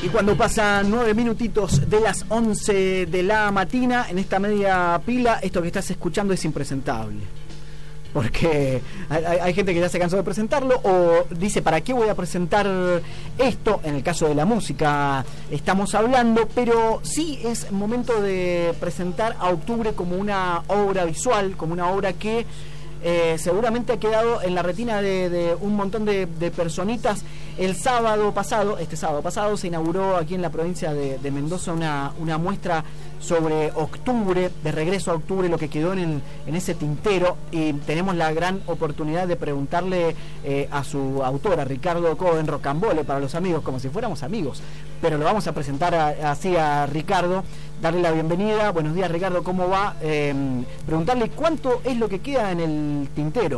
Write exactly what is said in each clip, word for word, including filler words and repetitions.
Y cuando pasan nueve minutitos de las once de la mañana, en esta media pila, esto que estás escuchando es impresentable. Porque hay, hay gente que ya se cansó de presentarlo o dice, ¿para qué voy a presentar esto? En el caso de la música estamos hablando, pero sí es momento de presentar a Octubre como una obra visual, como una obra que eh, seguramente ha quedado en la retina de, de un montón de, de personitas. El sábado pasado, este sábado pasado, se inauguró aquí en la provincia de, de Mendoza una, una muestra sobre Octubre, de regreso a Octubre, lo que quedó en, el, en ese tintero, y tenemos la gran oportunidad de preguntarle eh, a su autora, Ricardo Cohen, Rocambole para los amigos, como si fuéramos amigos, pero lo vamos a presentar a, así a Ricardo, darle la bienvenida. Buenos días, Ricardo, ¿cómo va? Eh, preguntarle cuánto es lo que queda en el tintero.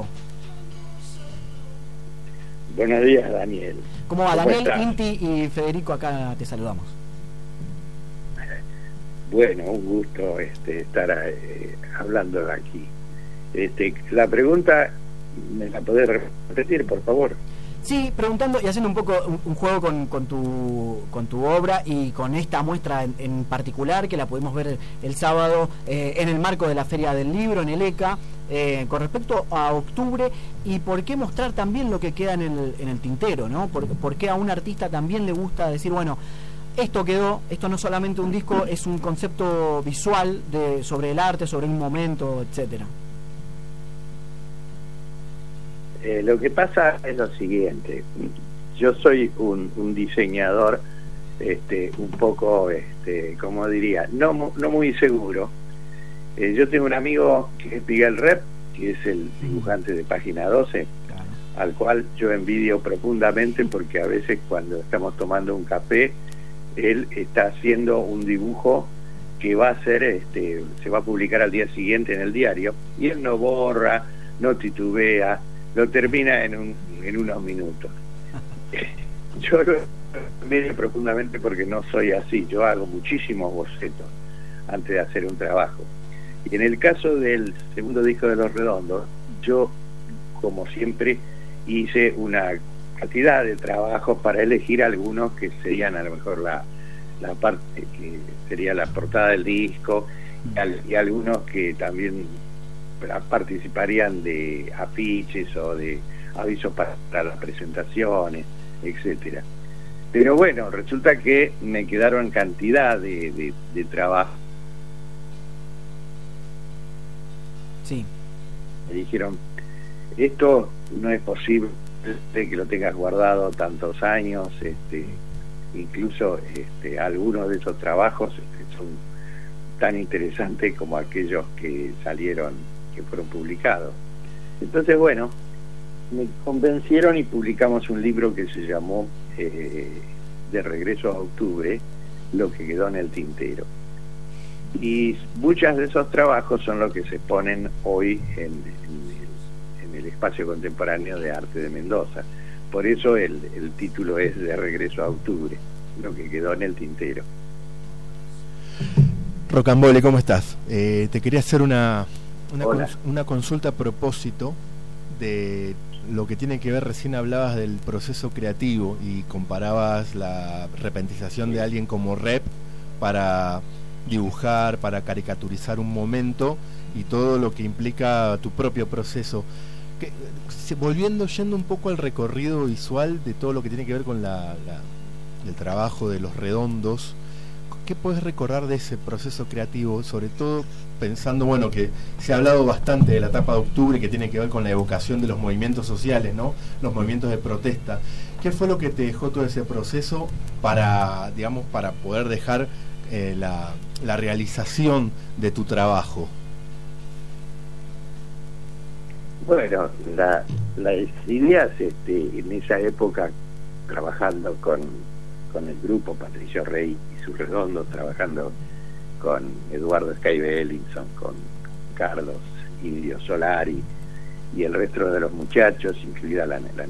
Buenos días, Daniel. ¿Cómo va? ¿Cómo Daniel, estás? Inti y Federico, acá te saludamos. Bueno, un gusto este, estar eh, hablando aquí. Este, la pregunta, ¿me la podés repetir, por favor? Sí, preguntando y haciendo un poco un, un juego con, con tu con tu obra y con esta muestra en, en particular, que la pudimos ver el sábado eh, en el marco de la Feria del Libro, en el E C A, eh, con respecto a Octubre, y por qué mostrar también lo que queda en el, en el tintero, ¿no? Por, por qué a un artista también le gusta decir, bueno, esto quedó, esto no es solamente un disco, es un concepto visual de sobre el arte, sobre un momento, etcétera. Eh, lo que pasa es lo siguiente. Yo soy un, un diseñador este, un poco, este, como diría, no, no muy seguro. Eh, yo tengo un amigo que es Miguel Rep, que es el dibujante de Página doce, claro, al cual yo envidio profundamente, porque a veces cuando estamos tomando un café, él está haciendo un dibujo que va a ser, este, se va a publicar al día siguiente en el diario, y él no borra, no titubea, lo termina en un en unos minutos. Yo lo envidio profundamente porque no soy así. Yo hago muchísimos bocetos antes de hacer un trabajo. Y en el caso del segundo disco de Los Redondos, yo, como siempre, hice una cantidad de trabajos para elegir algunos que serían a lo mejor la, la parte que sería la portada del disco, y, al, y algunos que también participarían de afiches o de avisos para, para las presentaciones, etcétera. Pero bueno, resulta que me quedaron cantidad de, de, de trabajo. Sí. Me dijeron, esto no es posible que lo tengas guardado tantos años, este, incluso este, algunos de esos trabajos este, son tan interesantes como aquellos que salieron, que fueron publicados. Entonces, bueno, me convencieron y publicamos un libro que se llamó eh, De regreso a Octubre, lo que quedó en el tintero. Y muchos de esos trabajos son los que se exponen hoy en, en, el, en el Espacio Contemporáneo de Arte de Mendoza. Por eso el, el título es De regreso a Octubre, lo que quedó en el tintero. Rocambole, ¿cómo estás? Eh, te quería hacer una, una, cons- una consulta a propósito de lo que tiene que ver, recién hablabas del proceso creativo y comparabas la repentización de alguien como Rep para dibujar, para caricaturizar un momento y todo lo que implica tu propio proceso. Que, volviendo, yendo un poco al recorrido visual de todo lo que tiene que ver con la, la, el trabajo de Los Redondos, ¿qué puedes recordar de ese proceso creativo? Sobre todo pensando, bueno, que se ha hablado bastante de la etapa de Octubre, que tiene que ver con la evocación de los movimientos sociales, ¿no? Los movimientos de protesta. ¿Qué fue lo que te dejó todo ese proceso para, digamos, para poder dejar eh, la, la realización de tu trabajo? Bueno, la, las ideas este, en esa época, trabajando con, con el grupo Patricio Rey y sus Redondos, trabajando con Eduardo Sky Bellinson, con Carlos Indio Solari y el resto de los muchachos, incluida la, la